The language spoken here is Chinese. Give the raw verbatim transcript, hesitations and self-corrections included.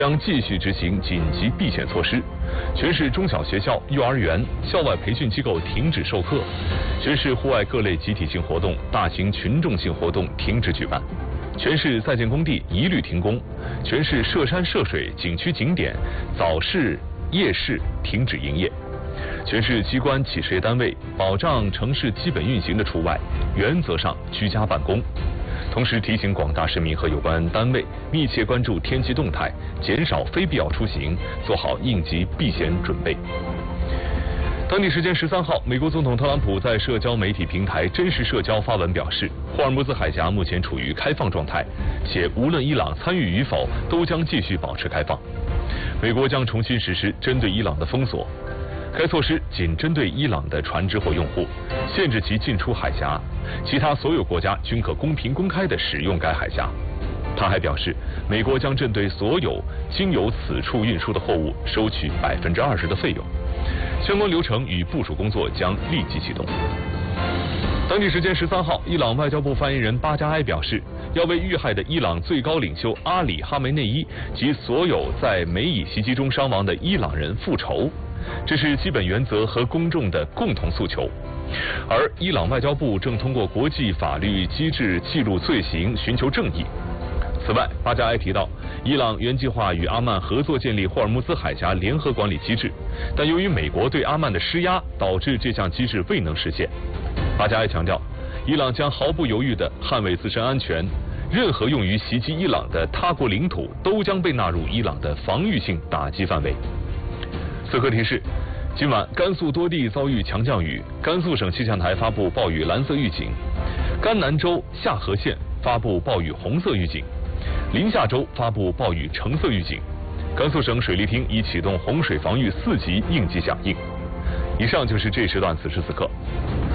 将继续执行紧急避险措施，全市中小学校、幼儿园、校外培训机构停止授课，全市户外各类集体性活动、大型群众性活动停止举办，全市在建工地一律停工，全市涉山涉水、景区景点、早市、夜市停止营业，全市机关企事业单位保障城市基本运行的除外，原则上居家办公。同时提醒广大市民和有关单位密切关注天气动态，减少非必要出行，做好应急避险准备。当地时间十三号，美国总统特朗普在社交媒体平台真实社交发文表示，霍尔木兹海峡目前处于开放状态，且无论伊朗参与与否，都将继续保持开放。美国将重新实施针对伊朗的封锁，该措施仅针对伊朗的船只或用户，限制其进出海峡，其他所有国家均可公平公开地使用该海峡。他还表示，美国将针对所有经由此处运输的货物收取百分之二十的费用，相关流程与部署工作将立即启动。当地时间十三号，伊朗外交部发言人巴加埃表示，要为遇害的伊朗最高领袖阿里·哈梅内伊及所有在美以袭击中伤亡的伊朗人复仇，这是基本原则和公众的共同诉求。而伊朗外交部正通过国际法律机制记录罪行，寻求正义。此外，巴加埃提到，伊朗原计划与阿曼合作建立霍尔木兹海峡联合管理机制，但由于美国对阿曼的施压，导致这项机制未能实现。巴加埃强调，伊朗将毫不犹豫地捍卫自身安全，任何用于袭击伊朗的他国领土都将被纳入伊朗的防御性打击范围。此刻提示，今晚甘肃多地遭遇强降雨，甘肃省气象台发布暴雨蓝色预警，甘南州夏河县发布暴雨红色预警，临夏州发布暴雨橙色预警，甘肃省水利厅已启动洪水防御四级应急响应。以上就是这时段此时此刻。